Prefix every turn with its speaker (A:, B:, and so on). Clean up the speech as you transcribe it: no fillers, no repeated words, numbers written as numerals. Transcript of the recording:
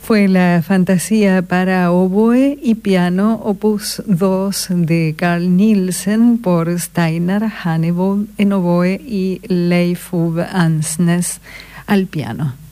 A: Fue la fantasía para oboe y piano opus 2 de Carl Nielsen por Steinar Hannevold en oboe y Leif Ove Ansnes al piano.